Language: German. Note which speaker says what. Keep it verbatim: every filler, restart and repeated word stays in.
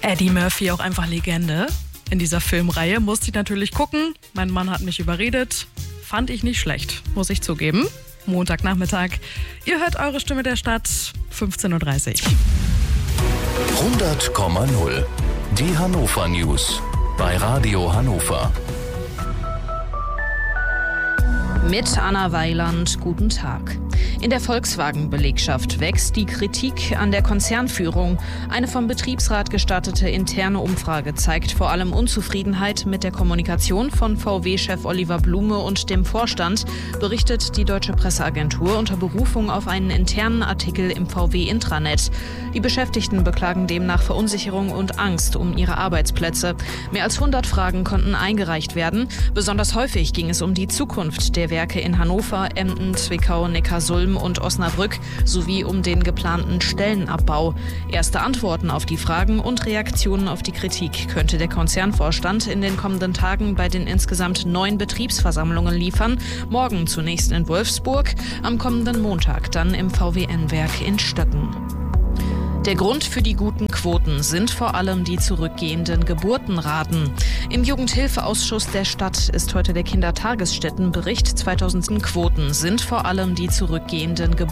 Speaker 1: Eddie Murphy, auch einfach Legende in dieser Filmreihe. Musste ich natürlich gucken. Mein Mann hat mich überredet. Fand ich nicht schlecht, muss ich zugeben. Montagnachmittag. Ihr hört eure Stimme der Stadt, fünfzehn Uhr dreißig.
Speaker 2: hundert Komma null. Die Hannover News bei Radio Hannover.
Speaker 3: Mit Anna Weiland, guten Tag. In der Volkswagen-Belegschaft wächst die Kritik an der Konzernführung. Eine vom Betriebsrat gestartete interne Umfrage zeigt vor allem Unzufriedenheit mit der Kommunikation von V W-Chef Oliver Blume und dem Vorstand, berichtet die Deutsche Presseagentur unter Berufung auf einen internen Artikel im V W-Intranet. Die Beschäftigten beklagen demnach Verunsicherung und Angst um ihre Arbeitsplätze. Mehr als hundert Fragen konnten eingereicht werden. Besonders häufig ging es um die Zukunft der Werke in Hannover, Emden, Zwickau, Neckarsulm und Osnabrück sowie um den geplanten Stellenabbau. Erste Antworten auf die Fragen und Reaktionen auf die Kritik könnte der Konzernvorstand in den kommenden Tagen bei den insgesamt neun Betriebsversammlungen liefern. Morgen zunächst in Wolfsburg, am kommenden Montag dann im V W N-Werk in Stöcken. Der Grund für die guten Quoten sind vor allem die zurückgehenden Geburtenraten. Im Jugendhilfeausschuss der Stadt ist heute der Kindertagesstättenbericht zweitausend. Quoten sind vor allem die zurückgehenden Geburtenraten.